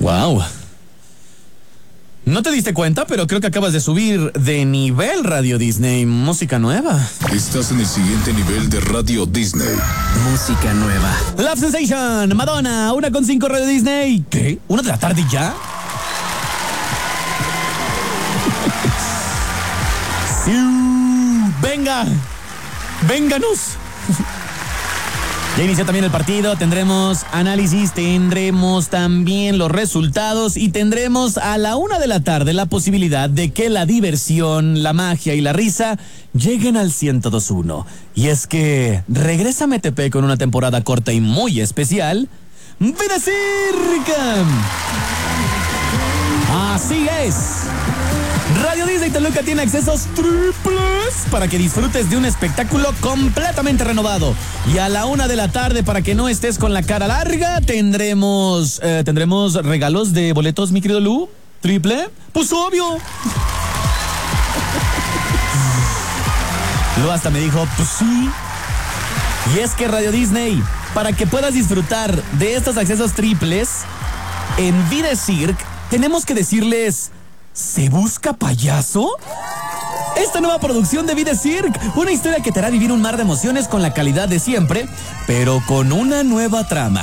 Wow. No te diste cuenta, pero creo que acabas de subir de nivel, Radio Disney. Música nueva. Estás en el siguiente nivel de Radio Disney. Música nueva. Love Sensation, Madonna, 1:05 Radio Disney. ¿Qué? ¿1 de la tarde ya? Sí, venga. Vénganos. Ya inició también el partido, tendremos análisis, tendremos también los resultados y tendremos a la 1 de la tarde la posibilidad de que la diversión, la magia y la risa lleguen al 102.1. Y es que regresa Metepec con una temporada corta y muy especial, ¡Vida Circa! Así es. Radio Disney Toluca tiene accesos triples para que disfrutes de un espectáculo completamente renovado. Y a la 1 de la tarde, para que no estés con la cara larga, tendremos regalos de boletos, mi querido Lu. ¿Triple? Pues obvio. Lu hasta me dijo, pues sí. Y es que Radio Disney, para que puedas disfrutar de estos accesos triples, en Vida Circa tenemos que decirles... ¿Se busca payaso? Esta nueva producción de Vida Circa, una historia que te hará vivir un mar de emociones con la calidad de siempre, pero con una nueva trama.